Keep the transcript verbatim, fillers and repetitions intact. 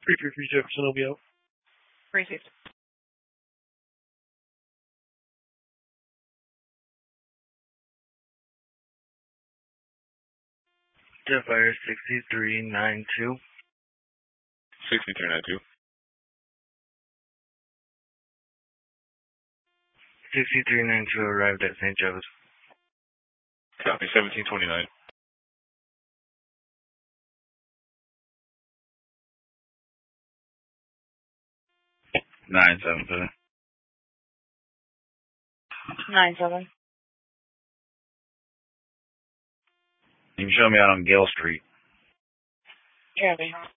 three three three Jefferson will be out. Received. Jetfire sixty-three ninety-two. sixty-three ninety-two. sixty-three ninety-two arrived at Saint Joe's. Copy, seventeen twenty-nine. nine seven seven. nine seven. You can show me out on Gale Street. Copy.